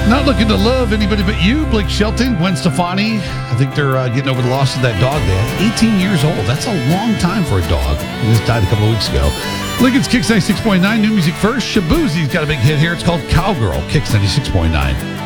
Not looking to love anybody but you, Blake Shelton, Gwen Stefani. I think they're getting over the loss of that dog they had. 18 years old. That's a long time for a dog. He just died a couple of weeks ago. Lincoln's Kicks 96.9, new music first. Shabuzi's got a big hit here. It's called Cowgirl, Kicks 96.9.